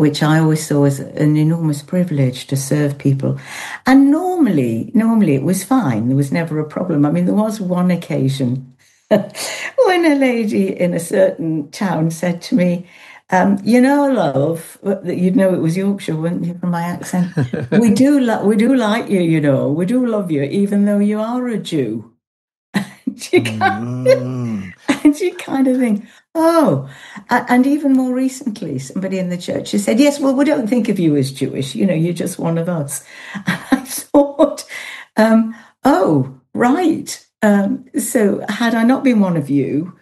which I always saw as an enormous privilege to serve people. And normally it was fine. There was never a problem. I mean, there was one occasion when a lady in a certain town said to me, love, you'd know it was Yorkshire, wouldn't you, from my accent? we do like you, we do love you, even though you are a Jew. And you kind of think, oh, and even more recently, somebody in the church has said, yes, well, we don't think of you as Jewish, you're just one of us. And I thought, oh, right. So had I not been one of you,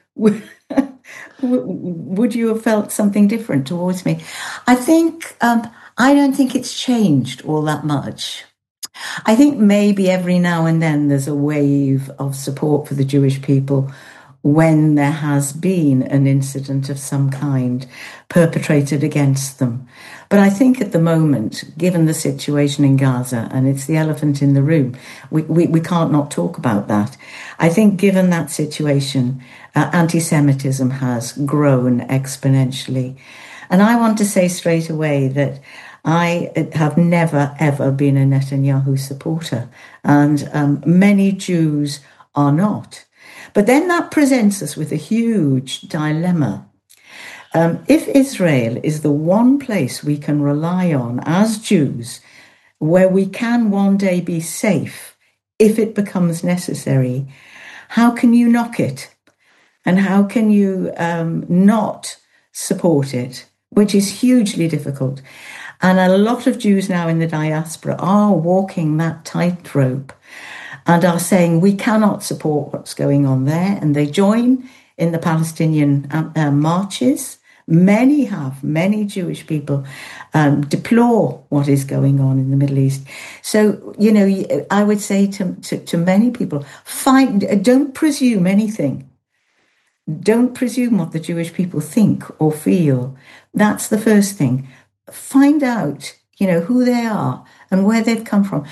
would you have felt something different towards me? I think, I don't think it's changed all that much. I think maybe every now and then there's a wave of support for the Jewish people when there has been an incident of some kind perpetrated against them. But I think at the moment, given the situation in Gaza, and it's the elephant in the room, we can't not talk about that. I think given that situation, anti-Semitism has grown exponentially. And I want to say straight away that I have never, ever been a Netanyahu supporter, and many Jews are not. But then that presents us with a huge dilemma. If Israel is the one place we can rely on as Jews, where we can one day be safe if it becomes necessary, how can you knock it? And how can you not support it, which is hugely difficult. And a lot of Jews now in the diaspora are walking that tightrope and are saying we cannot support what's going on there. And they join in the Palestinian marches. Many Jewish people deplore what is going on in the Middle East. So, I would say to many people, don't presume anything. Don't presume what the Jewish people think or feel. That's the first thing. Find out, who they are and where they've come from.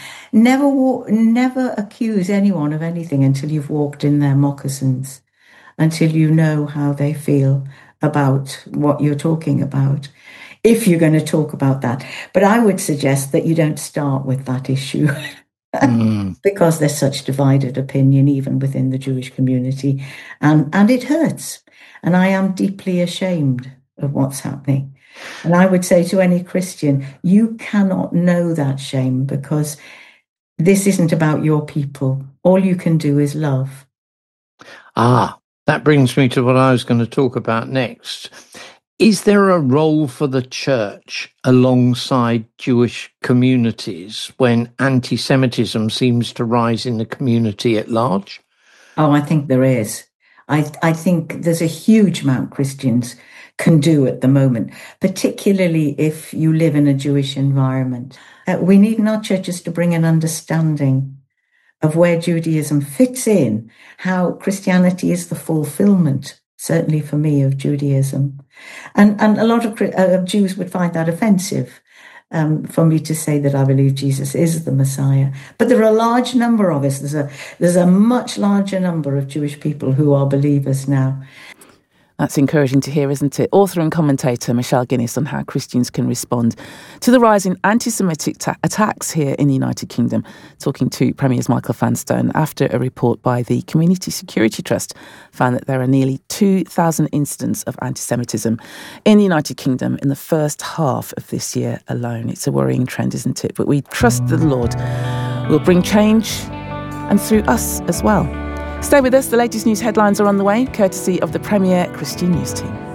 Never accuse anyone of anything until you've walked in their moccasins, until you know how they feel about what you're talking about, if you're going to talk about that. But I would suggest that you don't start with that issue because there's such divided opinion even within the Jewish community, and it hurts. And I am deeply ashamed of what's happening. And I would say to any Christian, you cannot know that shame because this isn't about your people. All you can do is love. That brings me to what I was going to talk about next. Is there a role for the church alongside Jewish communities when anti-Semitism seems to rise in the community at large? Oh, I think there is. I think there's a huge amount Christians can do at the moment, particularly if you live in a Jewish environment. We need in our churches to bring an understanding of where Judaism fits in, how Christianity is the fulfillment, certainly for me, of Judaism. And a lot of Jews would find that offensive for me to say that I believe Jesus is the Messiah. But there are a large number of us. There's a much larger number of Jewish people who are believers now. That's encouraging to hear, isn't it? Author and commentator Michelle Guinness on how Christians can respond to the rise in anti-Semitic attacks here in the United Kingdom, talking to Premier's Michael Vanstone after a report by the Community Security Trust found that there are nearly 2,000 incidents of anti-Semitism in the United Kingdom in the first half of this year alone. It's a worrying trend, isn't it? But we trust that the Lord will bring change and through us as well. Stay with us. The latest news headlines are on the way, courtesy of the Premier Christian News Team.